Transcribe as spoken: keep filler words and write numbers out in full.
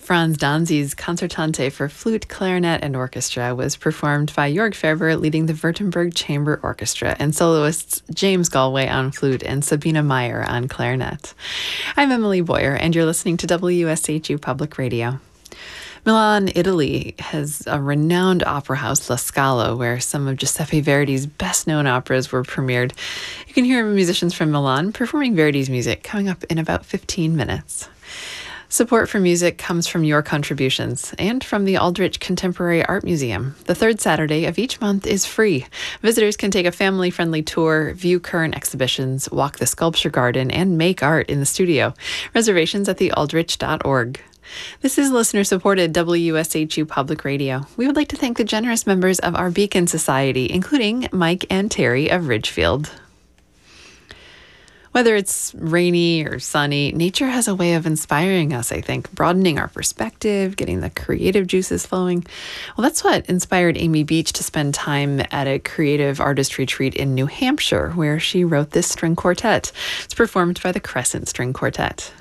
Franz Danzi's Concertante for flute, clarinet, and orchestra was performed by Jörg Ferber leading the Württemberg Chamber Orchestra and soloists James Galway on flute and Sabina Meyer on clarinet. I'm Emily Boyer, and you're listening to W S H U Public Radio. Milan, Italy has a renowned opera house, La Scala, where some of Giuseppe Verdi's best-known operas were premiered. You can hear musicians from Milan performing Verdi's music coming up in about fifteen minutes. Support for music comes from your contributions and from the Aldrich Contemporary Art Museum. The third Saturday of each month is free. Visitors can take a family-friendly tour, view current exhibitions, walk the sculpture garden, and make art in the studio. Reservations at the aldrich dot org. This is listener-supported W S H U Public Radio. We would like to thank the generous members of our Beacon Society, including Mike and Terry of Ridgefield. Whether it's rainy or sunny, nature has a way of inspiring us, I think, broadening our perspective, getting the creative juices flowing. Well, that's what inspired Amy Beach to spend time at a creative artist retreat in New Hampshire, where she wrote this string quartet. It's performed by the Crescent String Quartet.